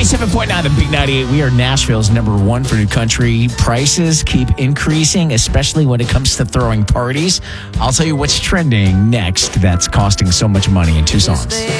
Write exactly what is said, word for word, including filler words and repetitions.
ninety-seven point nine, the Big ninety-eight. We are Nashville's number one for new country. Prices keep increasing, especially when it comes to throwing parties. I'll tell you what's trending next that's costing so much money in two songs.